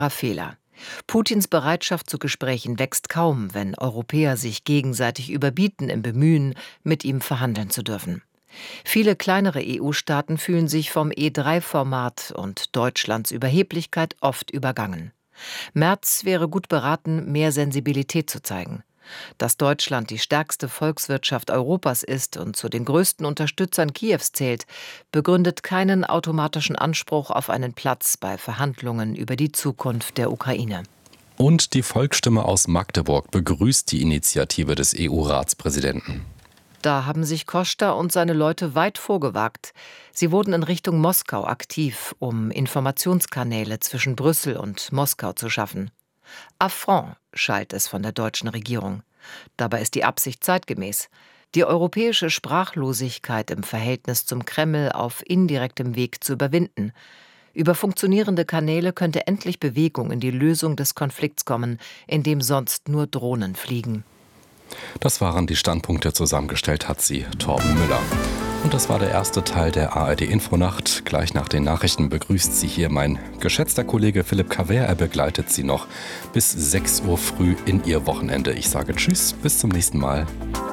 Fehler. Putins Bereitschaft zu Gesprächen wächst kaum, wenn Europäer sich gegenseitig überbieten im Bemühen, mit ihm verhandeln zu dürfen. Viele kleinere EU-Staaten fühlen sich vom E3-Format und Deutschlands Überheblichkeit oft übergangen. Merz wäre gut beraten, mehr Sensibilität zu zeigen. Dass Deutschland die stärkste Volkswirtschaft Europas ist und zu den größten Unterstützern Kiews zählt, begründet keinen automatischen Anspruch auf einen Platz bei Verhandlungen über die Zukunft der Ukraine. Und die Volksstimme aus Magdeburg begrüßt die Initiative des EU-Ratspräsidenten. Da haben sich Costa und seine Leute weit vorgewagt. Sie wurden in Richtung Moskau aktiv, um Informationskanäle zwischen Brüssel und Moskau zu schaffen. Affront schallt es von der deutschen Regierung. Dabei ist die Absicht zeitgemäß. Die europäische Sprachlosigkeit im Verhältnis zum Kreml auf indirektem Weg zu überwinden. Über funktionierende Kanäle könnte endlich Bewegung in die Lösung des Konflikts kommen, in dem sonst nur Drohnen fliegen. Das waren die Standpunkte, zusammengestellt hat sie Torben Müller. Und das war der erste Teil der ARD-Infonacht. Gleich nach den Nachrichten begrüßt Sie hier mein geschätzter Kollege Philipp Cavert. Er begleitet Sie noch bis 6 Uhr früh in Ihr Wochenende. Ich sage Tschüss, bis zum nächsten Mal.